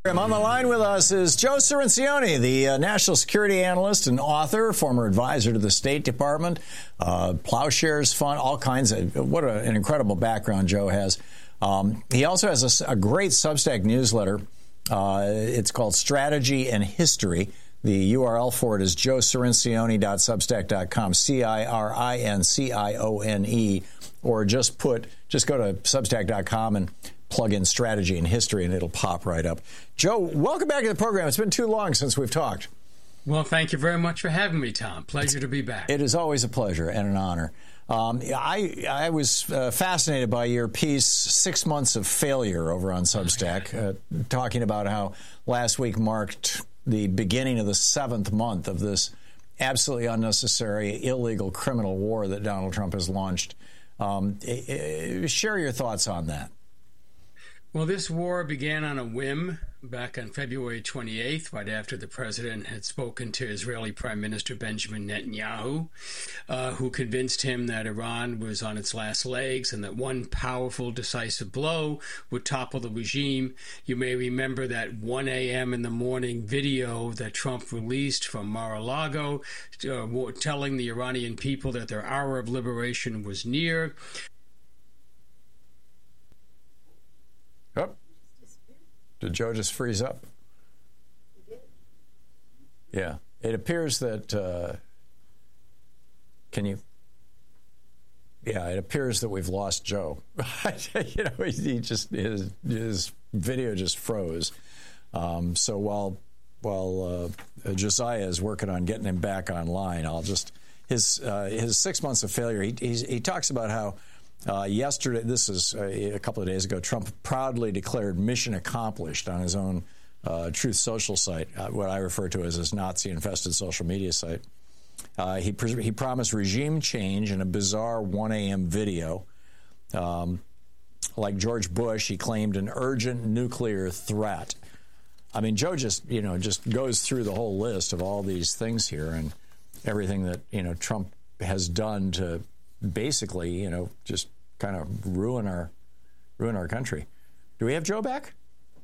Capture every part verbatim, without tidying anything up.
On the line with us is Joe Cirincione, the uh, national security analyst and author, former advisor to the State Department, uh, Plowshares Fund, all kinds of, what a, an incredible background Joe has. Um, he also has a, a great Substack newsletter. Uh, it's called Strategy and History. The U R L for it is joe cirincione dot substack dot com, C I R I N C I O N E, or just put, just go to substack dot com and plug in Strategy and History, and it'll pop right up. Joe, welcome back to the program. It's been too long since we've talked. Well, thank you very much for having me, Tom. Pleasure to be back. It is always a pleasure and an honor. Um, I I was uh, fascinated by your piece, Six Months of Failure, over on Substack, uh, talking about how last week marked the beginning of the seventh month of this absolutely unnecessary, illegal, criminal war that Donald Trump has launched. Um, uh, share your thoughts on that. Well, this war began on a whim back on February twenty-eighth, right after the president had spoken to Israeli Prime Minister Benjamin Netanyahu, uh, who convinced him that Iran was on its last legs and that one powerful, decisive blow would topple the regime. You may remember that one a.m. in the morning video that Trump released from Mar-a-Lago, uh, telling the Iranian people that their hour of liberation was near. Oh. Did Joe just freeze up? Yeah. It appears that, uh, can you? Yeah, it appears that we've lost Joe. you know, he just, his, his video just froze. Um, so while, while uh, Josiah is working on getting him back online, I'll just, his, uh, his six months of failure, he, he, he talks about how Uh, yesterday, this is a, a couple of days ago, Trump proudly declared mission accomplished on his own uh, Truth Social site, uh, what I refer to as his Nazi-infested social media site. Uh, he, pre- he promised regime change in a bizarre one a.m. video. Um, like George Bush, he claimed an urgent nuclear threat. I mean, Joe just, you know, just goes through the whole list of all these things here and everything that, you know, Trump has done to basically, you know, just kind of ruin our ruin our country. Do we have Joe back?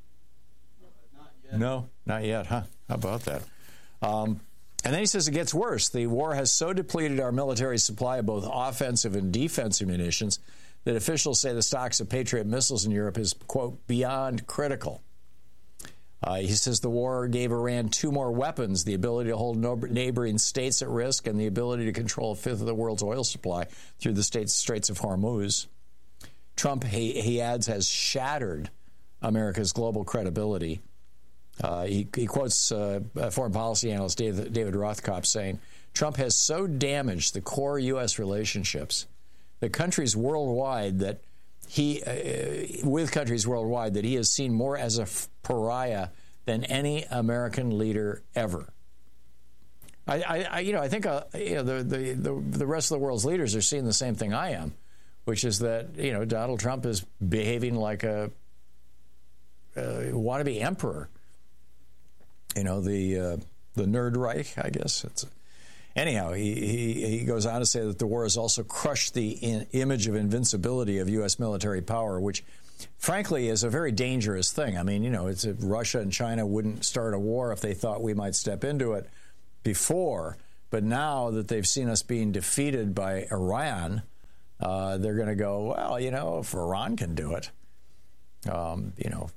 No, not yet. No, not yet, huh? How about that? Um, and then he says it gets worse. The war has so depleted our military supply of both offensive and defensive munitions that officials say the stocks of Patriot missiles in Europe is, quote, beyond critical. Uh, he says the war gave Iran two more weapons, the ability to hold no- neighboring states at risk and the ability to control a fifth of the world's oil supply through the state's Straits of Hormuz. Trump, he, he adds, has shattered America's global credibility. Uh, he, he quotes uh, foreign policy analyst David, David Rothkopf saying, Trump has so damaged the core U S relationships, the countries worldwide that He, uh, with countries worldwide, that he has seen more as a f- pariah than any American leader ever. I, I, I you know, I think uh, you know, the, the the the rest of the world's leaders are seeing the same thing I am, which is that, you know, Donald Trump is behaving like a uh, wannabe emperor. You know, the uh, the Nerd Reich, I guess. It's, anyhow, he, he he goes on to say that the war has also crushed the in, image of invincibility of U S military power, which, frankly, is a very dangerous thing. I mean, you know, it's if Russia and China wouldn't start a war if they thought we might step into it before. But now that they've seen us being defeated by Iran, uh, they're going to go, well, you know, if Iran can do it, um, you know,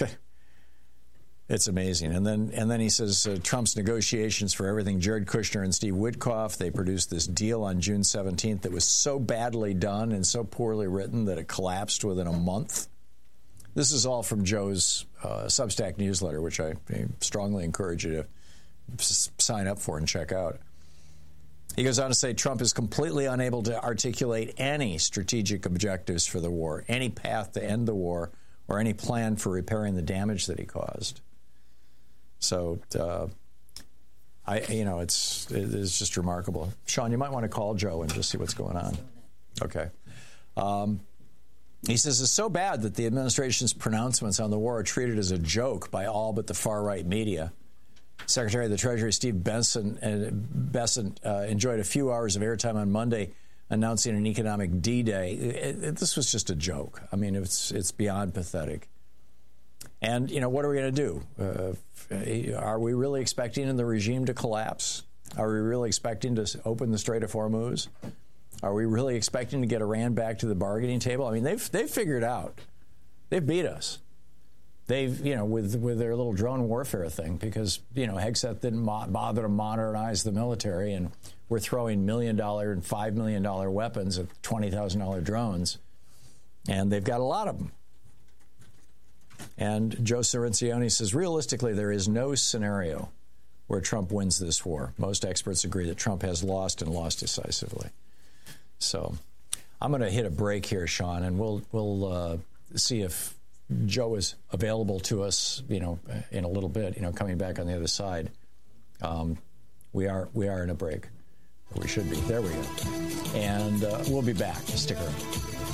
it's amazing. And then and then he says uh, Trump's negotiations for everything, Jared Kushner and Steve Witkoff, they produced this deal on June seventeenth that was so badly done and so poorly written that it collapsed within a month. This is all from Joe's uh, Substack newsletter, which I, I strongly encourage you to s- sign up for and check out. He goes on to say Trump is completely unable to articulate any strategic objectives for the war, any path to end the war, or any plan for repairing the damage that he caused. So, uh, I, you know, it's it is just remarkable. Sean, you might want to call Joe and just see what's going on. Okay. Um, he says it's so bad that the administration's pronouncements on the war are treated as a joke by all but the far-right media. Secretary of the Treasury Steve Benson, uh, Besant uh, enjoyed a few hours of airtime on Monday announcing an economic D-Day. It, it, this was just a joke. I mean, it's it's beyond pathetic. And, you know, what are we going to do? Uh, are we really expecting the regime to collapse? Are we really expecting to open the Strait of Hormuz? Are we really expecting to get Iran back to the bargaining table? I mean, they've they've figured out. They've beat us. They've, you know, with with their little drone warfare thing, because, you know, Hegseth didn't mo- bother to modernize the military, and we're throwing million dollar and five million dollar weapons at twenty thousand dollar drones, and they've got a lot of them. And Joe Cirincione says, realistically, there is no scenario where Trump wins this war. Most experts agree that Trump has lost and lost decisively. So I'm going to hit a break here, Sean, and we'll we'll uh, see if Joe is available to us, you know, in a little bit, you know, coming back on the other side. Um, we are we are in a break. We should be. There we go. And uh, we'll be back. Stick around.